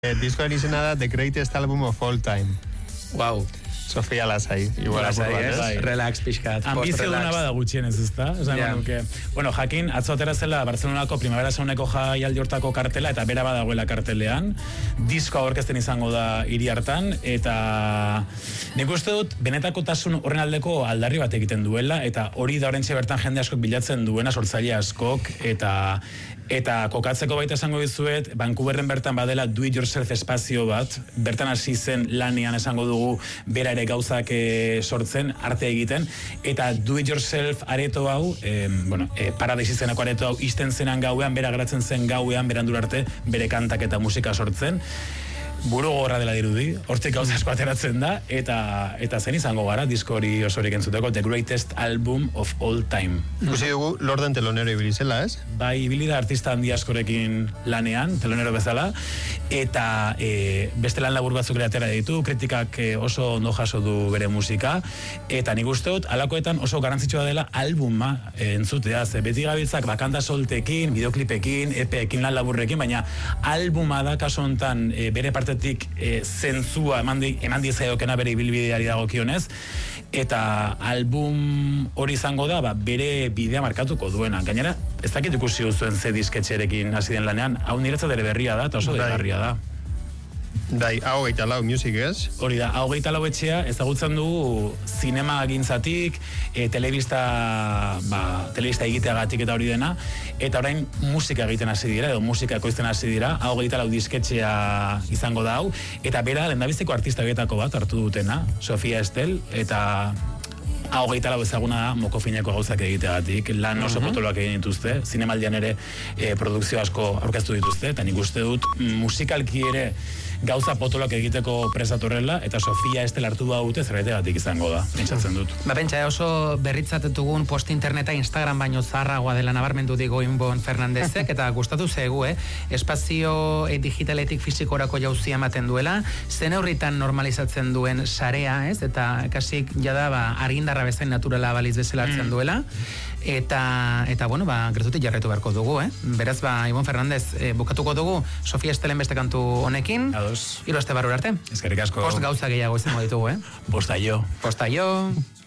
Diskoaren izena da The Greatest Album of All Time. Wow. Sofia lasai. Relax pixkat. Ambizio duna bada gutxienez, ezta? Bueno, jakin, atzo atera zela Barcelonako Primavera Soundeko jaialdi hortako kartela, eta bera badagoela kartelean. Disko aurkezten izango da hiri hartan, eta nik uste dut, benetakotasun horren aldeko aldarri bat egiten duela, eta hori da horrentxe bertan jende askok bilatzen duena, sortzaile askok, eta kokatzeko baita esango dizuet, Vancouverren bertan badela do it yourself espazio bat, bertan hasi zen lanean esango dugu bera ere gauzak sortzen, arte egiten, eta do it yourself areto hau, Paradise izeneko areto hau izten zenan gauean, bera geratzen zen gauean, berandur arte, bere kantak eta musika sortzen. Buru gogorra dela dirudi, hortik gauza asko ateratzen da, eta zen izango gara, disko hori osorik entzuteko, The Greatest Album of All Time. Ikusi dugu Lorden telonero ibili zela, ez? Bai, ibili da artista handi askorekin lanean, telonero bezala, eta beste lan labur batzuk ere atera ditu, kritikak oso ondo jaso du bere musika, eta nik uste dut, alakoetan oso garrantzitsua dela albuma entzutea, ze beti gabiltzak bakanta soltekin, videoklipekin, epeekin, lan laburrekin, baina albuma da kaso hontan bere parte zentzua eman dizaiokena bere ibilbideari dagokionez, eta album hori izango da bere bidea markatuko duena. Gainera, ez dakit ikusi duzuen ze disketxerekin hasi den lanean, hau niretzat ere berria da, eta oso deigarria da. Dai, hau geita lau music, ez? Hori da, hau geita lau etxea ezagutzen dugu zinema gintzatik, telebista egiteagatik eta hori dena, eta orain musika egiten hasi dira, edo musika ekoizten hasi dira, hau geita lau disketxea izango da hau, eta bera lehendabiziko artista horietako bat hartu dutena, Sofia Estel, eta hau geita lau ezaguna da mokofineko gauzak egiteagatik, lan oso potoloak egin dituzte, zinemaldian ere produkzio asko aurkeztu dituzte, eta nik uste dut musikalki ere gauza potoloak egiteko presatorrela, eta Sofia Estel hartu daute zerbaitegatik izango da, pentsatzen dut. Pentsa, oso berritzatetugun post interneta Instagram baino zaharragoa dela nabarmendu digo Inbon Fernandezek, eta gustatu zegu, espazio digitaletik fizikorako jauzia ematen duela, zen horritan normalizatzen duen sarea, ez? Eta kasik jada argindarra bezain naturala baliz bezala hartzen duela, eta gertutik jarretu beharko dugu, Beraz, Ibon Fernandez, bukatuko dugu Sofia Estelen beste kantu honekin, hiru aste barrura arte. Eskerrik asko. Post gauza gehiago izango ditugu, Posta jo.